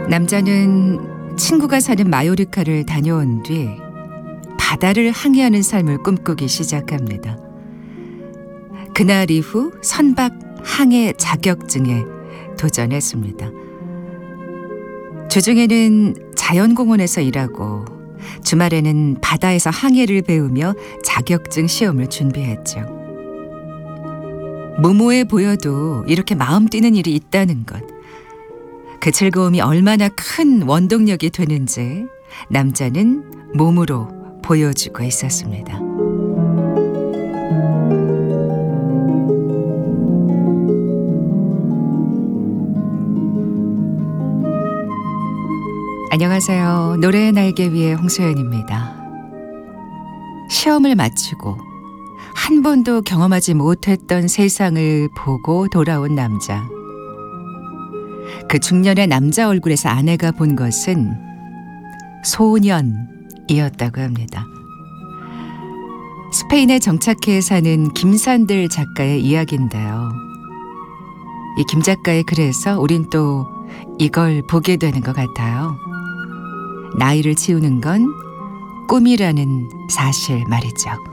남자는 친구가 사는 마요르카를 다녀온 뒤 바다를 항해하는 삶을 꿈꾸기 시작합니다. 그날 이후 선박 항해 자격증에 도전했습니다. 주중에는 자연공원에서 일하고 주말에는 바다에서 항해를 배우며 자격증 시험을 준비했죠. 무모해 보여도 이렇게 마음 뛰는 일이 있다는 것, 그 즐거움이 얼마나 큰 원동력이 되는지 남자는 몸으로 보여주고 있었습니다. 안녕하세요. 노래의 날개 위의 홍소연입니다. 시험을 마치고 한 번도 경험하지 못했던 세상을 보고 돌아온 남자. 그 중년의 남자 얼굴에서 아내가 본 것은 소년이었다고 합니다. 스페인에 정착해 사는 김산들 작가의 이야기인데요. 이 김 작가의 글에서 우린 또 이걸 보게 되는 것 같아요. 나이를 치우는 건 꿈이라는 사실 말이죠.